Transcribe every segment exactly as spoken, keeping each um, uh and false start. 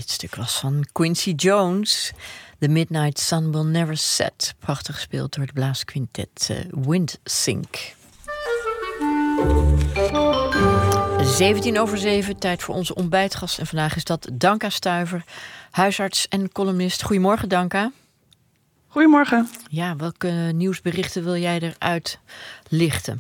Dit stuk was van Quincy Jones. The Midnight Sun Will Never Set. Prachtig gespeeld door het blaasquintet uh, Windsink. zeventien over zeven, tijd voor onze ontbijtgast. En vandaag is dat Danka Stuyver, huisarts en columnist. Goedemorgen, Danka. Goedemorgen. Ja, welke nieuwsberichten wil jij eruit lichten?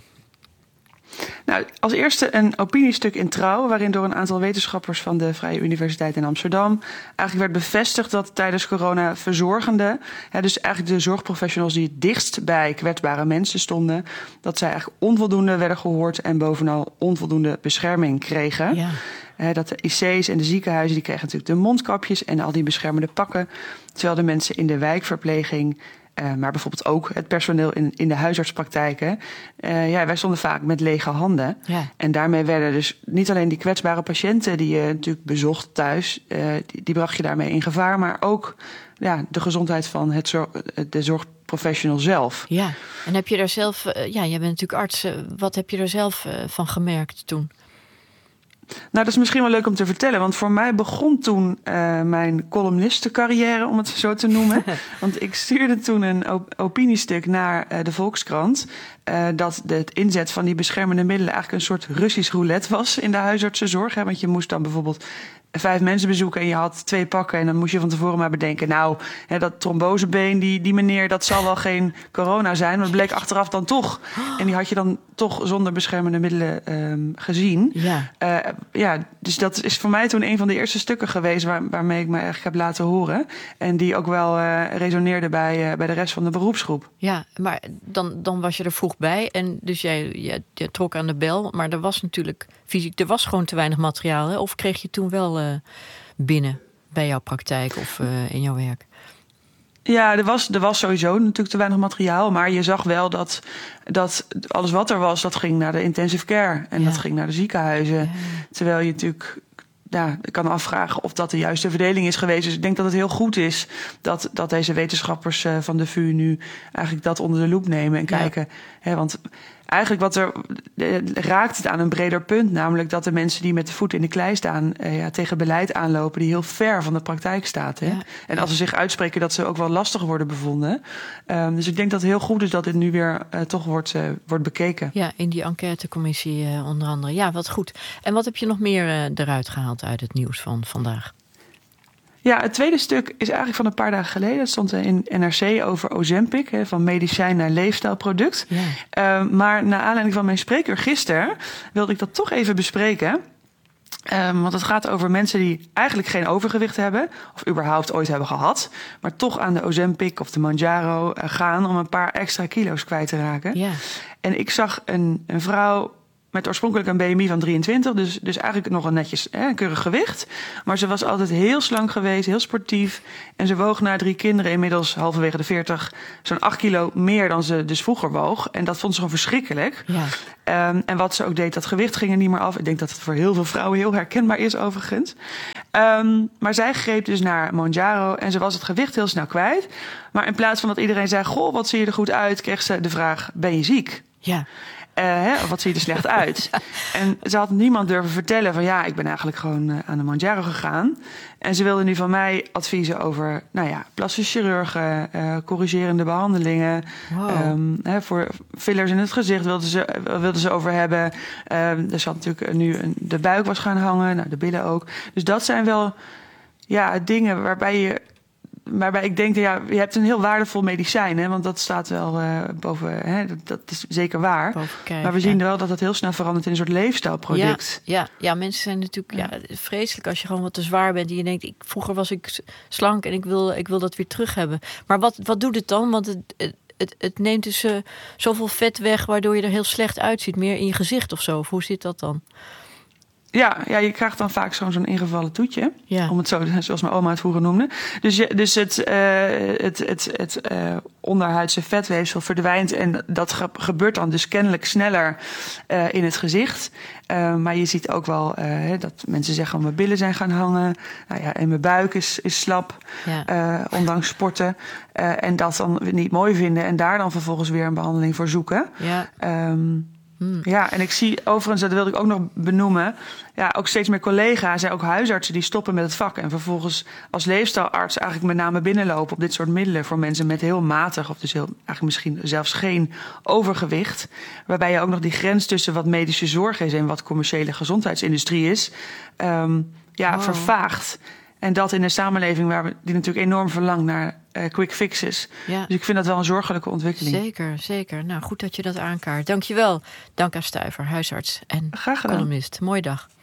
Nou, als eerste een opiniestuk in Trouw, waarin door een aantal wetenschappers van de Vrije Universiteit in Amsterdam eigenlijk werd bevestigd dat tijdens corona verzorgenden, hè, dus eigenlijk de zorgprofessionals die het dichtst bij kwetsbare mensen stonden, dat zij eigenlijk onvoldoende werden gehoord en bovenal onvoldoende bescherming kregen. Ja. He, dat de I C's en de ziekenhuizen die kregen natuurlijk de mondkapjes en al die beschermende pakken, terwijl de mensen in de wijkverpleging, Uh, maar bijvoorbeeld ook het personeel in, in de huisartspraktijken. Uh, ja, wij stonden vaak met lege handen. Ja. En daarmee werden dus niet alleen die kwetsbare patiënten die je natuurlijk bezocht thuis, uh, die, die bracht je daarmee in gevaar, maar ook ja, de gezondheid van het zorg, de zorgprofessional zelf. Ja, en heb je daar zelf, uh, ja, jij bent natuurlijk arts, uh, wat heb je er zelf uh, van gemerkt toen? Nou, dat is misschien wel leuk om te vertellen. Want voor mij begon toen uh, mijn columnistencarrière, om het zo te noemen. Want ik stuurde toen een op- opiniestuk naar uh, de Volkskrant. Uh, dat de, het inzet van die beschermende middelen eigenlijk een soort Russisch roulette was in de huisartsenzorg. Hè? Want je moest dan bijvoorbeeld vijf mensen bezoeken en je had twee pakken. En dan moest je van tevoren maar bedenken, nou, hè, dat trombosebeen, die, die meneer, dat zal wel geen corona zijn. Maar het bleek achteraf dan toch. En die had je dan toch zonder beschermende middelen um, gezien. Ja. Uh, ja, dus dat is voor mij toen een van de eerste stukken geweest waar, waarmee ik me eigenlijk heb laten horen. En die ook wel uh, resoneerde bij, uh, bij de rest van de beroepsgroep. Ja, maar dan, dan was je er vroeg bij. En dus jij, jij, jij trok aan de bel. Maar er was natuurlijk fysiek, er was gewoon te weinig materiaal. Hè? Of kreeg je toen wel uh, binnen bij jouw praktijk of uh, in jouw werk? Ja, er was, er was sowieso natuurlijk te weinig materiaal. Maar je zag wel dat, dat alles wat er was, dat ging naar de intensive care. En ja. dat ging naar de ziekenhuizen. Ja. Terwijl je natuurlijk ja, kan afvragen of dat de juiste verdeling is geweest. Dus ik denk dat het heel goed is dat, dat deze wetenschappers uh, van de V U nu eigenlijk dat onder de loep nemen en ja. kijken. Hè, want eigenlijk wat er uh, raakt het aan een breder punt, namelijk dat de mensen die met de voet in de klei staan uh, ja, tegen beleid aanlopen die heel ver van de praktijk staat. Hè? Ja. En als ze zich uitspreken dat ze ook wel lastig worden bevonden. Um, dus ik denk dat het heel goed is dat dit nu weer uh, toch wordt, uh, wordt bekeken. Ja, in die enquêtecommissie uh, onder andere. Ja, wat goed. En wat heb je nog meer uh, eruit gehaald uit het nieuws van vandaag? Ja, het tweede stuk is eigenlijk van een paar dagen geleden. Het stond in N R C over Ozempic, hè, van medicijn naar leefstijlproduct. Ja. Uh, maar naar aanleiding van mijn spreker gisteren wilde ik dat toch even bespreken. Um, want het gaat over mensen die eigenlijk geen overgewicht hebben, of überhaupt ooit hebben gehad, maar toch aan de Ozempic of de Mounjaro uh, gaan om een paar extra kilo's kwijt te raken. Ja. En ik zag een, een vrouw met oorspronkelijk een B M I van drieëntwintig, dus, dus eigenlijk nog een netjes hè, een keurig gewicht. Maar ze was altijd heel slank geweest, heel sportief. En ze woog na drie kinderen inmiddels halverwege de veertig zo'n acht kilo meer dan ze dus vroeger woog. En dat vond ze gewoon verschrikkelijk. Ja. Um, en wat ze ook deed, dat gewicht ging er niet meer af. Ik denk dat het voor heel veel vrouwen heel herkenbaar is overigens. Um, maar zij greep dus naar Mounjaro en ze was het gewicht heel snel kwijt. Maar in plaats van dat iedereen zei, goh, wat zie je er goed uit, kreeg ze de vraag, ben je ziek? Ja. Uh, hè, of wat zie je er slecht uit? En ze had niemand durven vertellen van ja, ik ben eigenlijk gewoon uh, aan de Mounjaro gegaan. En ze wilde nu van mij adviezen over, nou ja, plastische chirurgen, uh, corrigerende behandelingen. Wow. Um, hè, voor fillers in het gezicht wilde ze, wilde ze over hebben. Um, er zat natuurlijk nu een, de buik was gaan hangen, nou, de billen ook. Dus dat zijn wel ja, dingen waarbij je Waarbij ik denk, ja, je hebt een heel waardevol medicijn, hè, want dat staat wel uh, boven, hè, dat, dat is zeker waar. Kijf, maar we zien ja. wel dat het heel snel verandert in een soort leefstijlproduct. Ja, ja, ja, mensen zijn natuurlijk ja. Ja, vreselijk als je gewoon wat te zwaar bent. En je denkt, ik, vroeger was ik slank en ik wil, ik wil dat weer terug hebben. Maar wat, wat doet het dan? Want het, het, het, het neemt dus uh, zoveel vet weg, waardoor je er heel slecht uitziet. Meer in je gezicht of zo. Of hoe zit dat dan? Ja, ja, je krijgt dan vaak zo'n, zo'n ingevallen toetje. Ja. Om het zo, zoals mijn oma het vroeger noemde. Dus, je, dus het, uh, het, het, het uh, onderhuidse vetweefsel verdwijnt. En dat ge- gebeurt dan dus kennelijk sneller uh, in het gezicht. Uh, maar je ziet ook wel uh, dat mensen zeggen, mijn billen zijn gaan hangen. Nou ja, en mijn buik is, is slap, ja. uh, ondanks sporten. Uh, en dat dan niet mooi vinden. En daar dan vervolgens weer een behandeling voor zoeken. Ja. Um, Hmm. Ja, en ik zie overigens, dat wilde ik ook nog benoemen... ja, ook steeds meer collega's en ook huisartsen die stoppen met het vak... en vervolgens als leefstijlarts eigenlijk met name binnenlopen... op dit soort middelen voor mensen met heel matig... of dus heel, eigenlijk misschien zelfs geen overgewicht... waarbij je ook nog die grens tussen wat medische zorg is... en wat commerciële gezondheidsindustrie is, um, ja, wow. vervaagt... En dat in een samenleving waar we, die natuurlijk enorm verlangt naar uh, quick fixes. Ja. Dus ik vind dat wel een zorgelijke ontwikkeling. Zeker, zeker. Nou, goed dat je dat aankaart. Dank je wel. Dank aan Stuyver, huisarts en columnist. Mooie dag.